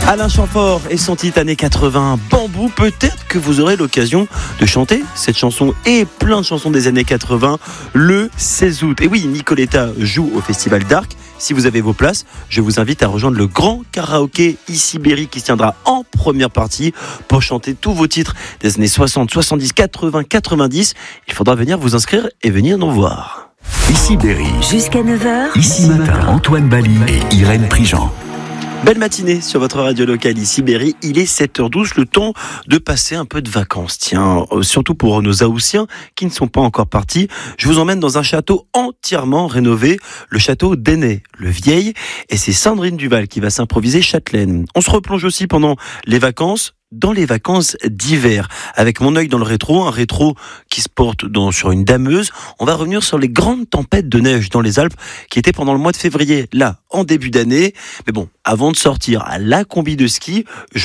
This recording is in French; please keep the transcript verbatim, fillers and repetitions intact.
Alain Chamfort et son titre années quatre-vingts, Bambou. Peut-être que vous aurez l'occasion de chanter cette chanson et plein de chansons des années quatre-vingts le seize août. Et oui, Nicoletta joue au Festival d'Arc. Si vous avez vos places, je vous invite à rejoindre le grand karaoké Ici-Berry qui se tiendra en première partie pour chanter tous vos titres des années soixante, soixante-dix, quatre-vingts, quatre-vingt-dix. Il faudra venir vous inscrire et venir nous voir. Ici-Berry. Jusqu'à neuf heures. Ici matin, Antoine Bali et Irène Prigent. Belle matinée sur votre radio locale Ici-Berry. Il est sept heures douze, le temps de passer un peu de vacances. Tiens, euh, surtout pour nos Haussiens qui ne sont pas encore partis. Je vous emmène dans un château entièrement rénové, le château d'Ainay, le Vieil. Et c'est Sandrine Duval qui va s'improviser châtelaine. On se replonge aussi pendant les vacances, dans les vacances d'hiver. Avec mon œil dans le rétro, un rétro qui se porte dans, sur une dameuse. On va revenir sur les grandes tempêtes de neige dans les Alpes qui étaient pendant le mois de février, là, en début d'année. Mais bon, avant de sortir à la combi de ski, je